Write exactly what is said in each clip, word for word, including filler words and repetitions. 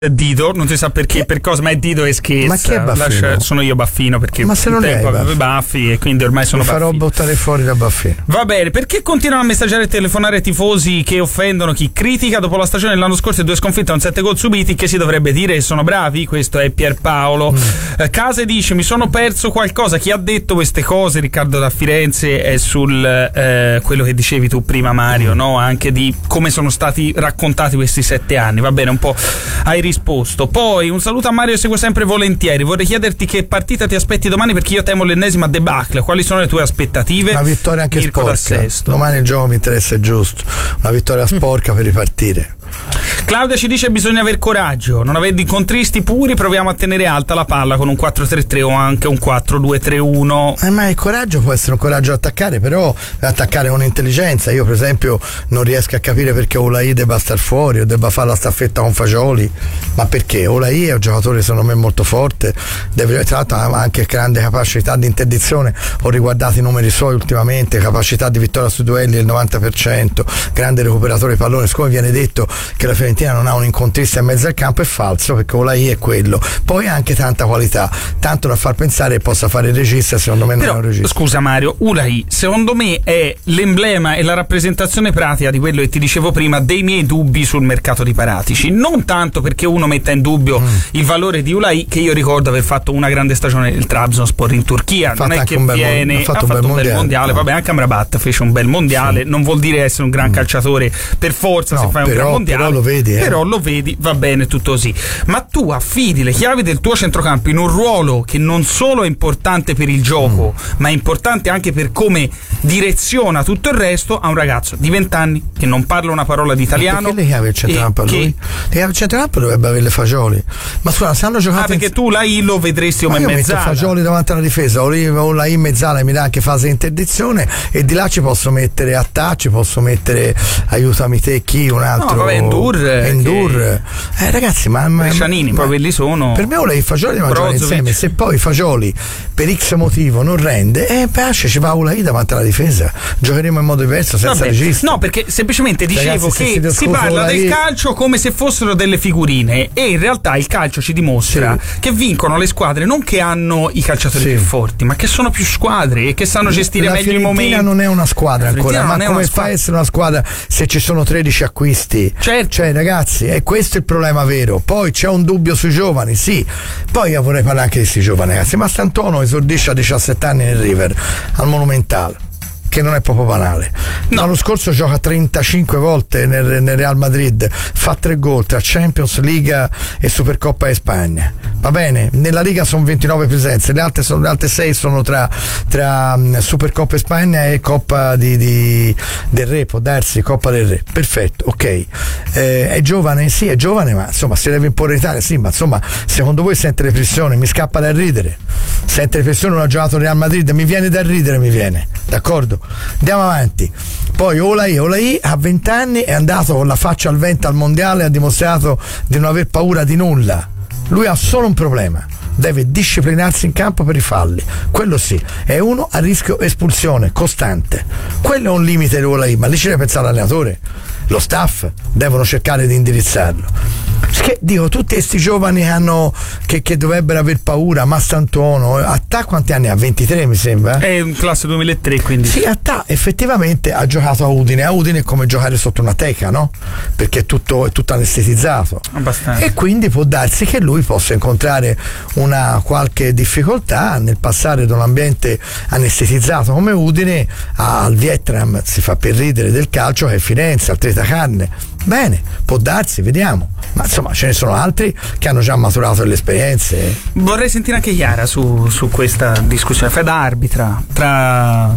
Dito, non si sa perché, che? per cosa, ma è Dito e scherza. Ma chi è Baffino? Lascia, sono io Baffino, perché ma se non tempo avevo i baffi e quindi ormai sono Mi farò Baffino. buttare fuori da Baffino. Va bene, perché continuano a messaggiare e telefonare tifosi che offendono chi critica? Dopo la stagione dell'anno scorso e due sconfitte, un sette gol subiti, che si dovrebbe dire che sono bravi? Questo è Pierpaolo. Mm. eh, Case dice: mi sono perso qualcosa. Chi ha detto queste cose? Riccardo da Firenze. È sul eh, quello che dicevi tu prima, Mario, mm. no? Anche di come sono stati raccontati questi sette anni. Va bene, un po' hai risposto. Poi Poi un saluto a Mario, seguo sempre volentieri. Vorrei chiederti che partita ti aspetti domani, perché io temo l'ennesima debacle. Quali sono le tue aspettative? Una vittoria anche Mirko sporca. Domani il gioco mi interessa, è giusto. Una vittoria sporca mm. per ripartire. Claudia ci dice: bisogna aver coraggio, non avendo incontristi puri, proviamo a tenere alta la palla con un quattro tre tre o anche un quattro due tre uno. Eh, ma il coraggio può essere un coraggio ad attaccare, però attaccare con intelligenza. Io per esempio non riesco a capire perché Olaì debba star fuori o debba fare la staffetta con Fagioli. Ma perché? Olaì è un giocatore secondo me molto forte, deve, tra l'altro ha anche grande capacità di interdizione. Ho riguardato i numeri suoi ultimamente, capacità di vittoria sui duelli del novanta per cento, grande recuperatore di pallone. Siccome viene detto che la Fiorentina non ha un incontrista in mezzo al campo, è falso, perché Olaì è quello. Poi ha anche tanta qualità, tanto da far pensare che possa fare il regista. Secondo me non Però, è un regista. Scusa Mario, Olaì secondo me è l'emblema e la rappresentazione pratica di quello che ti dicevo prima, dei miei dubbi sul mercato di Paratici. Non tanto perché uno metta in dubbio mm. il valore di Olaì, che io ricordo aver fatto una grande stagione nel Trabzonspor in Turchia. Non è che viene, ha fatto, ha fatto un bel mondiale, mondiale. No. Vabbè, anche Amrabat fece un bel mondiale, sì. Non vuol dire essere un gran mm. calciatore per forza, no, se fai però, un gran mondiale. Però lo vedi, eh. Però lo vedi, va bene tutto così. Ma tu affidi le chiavi del tuo centrocampo in un ruolo che non solo è importante per il gioco, mm. ma è importante anche per come direziona tutto il resto, a un ragazzo di venti anni che non parla una parola di italiano. Ma perché le chiavi del centrocampo a lui? Le chiavi del centrocampo dovrebbe avere le Fagioli. Ma scusa, se hanno giocato. Ah, perché in... tu Olaì lo vedresti come mezzala. Io metto Fagioli davanti alla difesa, Olaì in mezzala mi dà anche fase di interdizione, e di là ci posso mettere Attà, ci posso mettere, aiutami te, chi, un altro. No, vabbè, Endur. Endur. Che... Eh, ragazzi, ma. Brescianini, poi quelli sono. Per me Olaì e Fagioli devono giocare insieme. Se poi Fagioli per X motivo non rende, eh, pace, ci va Olaì davanti alla difesa. Giocheremo in modo diverso, senza regista. No, perché semplicemente dicevo ragazzi, che si parla Olaì... del calcio come se fossero delle figurine, e in realtà il calcio ci dimostra sì. che vincono le squadre non che hanno i calciatori sì. più forti, ma che sono più squadre e che sanno gestire la meglio i momenti. La Fiorentina non è una squadra ancora, ma come fa a essere una squadra se ci sono tredici acquisti? Certo. Cioè, ragazzi, è questo il problema vero. Poi c'è un dubbio sui giovani, sì. Poi io vorrei parlare anche di questi giovani, ragazzi. Ma Stantuono esordisce a diciassette anni nel River, al Monumental, che non è proprio banale. No. L'anno scorso gioca trentacinque volte nel, nel Real Madrid, fa tre gol tra Champions, Liga e Supercoppa di Spagna. Va bene, nella Liga sono ventinove presenze, le altre, sono, le altre sei sono tra, tra um, Supercoppa di Spagna e Coppa di, di, del Re, può darsi, Coppa del Re. Perfetto, ok. Eh, è giovane? Sì, è giovane, ma insomma si deve imporre l'Italia, sì, ma insomma, secondo voi sente le pressioni? Mi scappa da ridere. Sente le pressioni, non ha giocato Real Madrid, mi viene da ridere, mi viene, d'accordo? Andiamo avanti. Poi Olaì, Olaì a venti anni è andato con la faccia al vento al mondiale, ha dimostrato di non aver paura di nulla. Lui ha solo un problema: deve disciplinarsi in campo per i falli, quello sì, è uno a rischio espulsione costante. Quello è un limite di Olaì, ma lì ci deve pensare l'allenatore, lo staff devono cercare di indirizzarlo. Che, dico, tutti questi giovani hanno che, che dovrebbero aver paura. Mastantuono, Attà quanti anni ha? ventitré mi sembra? È un classe duemilatré, quindi sì, Attà effettivamente ha giocato a Udine. A Udine è come giocare sotto una teca, no? Perché è tutto, è tutto anestetizzato. Abbastanza. E quindi può darsi che lui possa incontrare una qualche difficoltà nel passare da un ambiente anestetizzato come Udine al Vietnam, si fa per ridere, del calcio, che è Firenze, al Tritacarne. Bene, può darsi, vediamo. Ma insomma ce ne sono altri che hanno già maturato le esperienze. Vorrei sentire anche Chiara su, su questa discussione, fai da arbitra tra...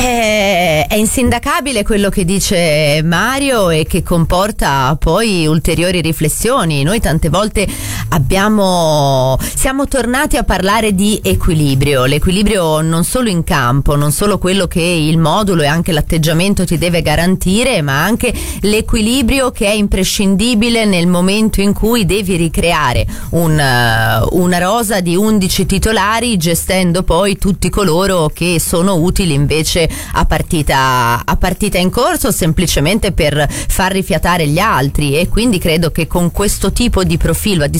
È, è insindacabile quello che dice Mario e che comporta poi ulteriori riflessioni. Noi tante volte abbiamo siamo tornati a parlare di equilibrio, l'equilibrio non solo in campo, non solo quello che il modulo e anche l'atteggiamento ti deve garantire, ma anche l'equilibrio quello che è imprescindibile nel momento in cui devi ricreare un, uh, una rosa di undici titolari, gestendo poi tutti coloro che sono utili invece a partita, a partita in corso, semplicemente per far rifiatare gli altri. E quindi credo che con questo tipo di profilo a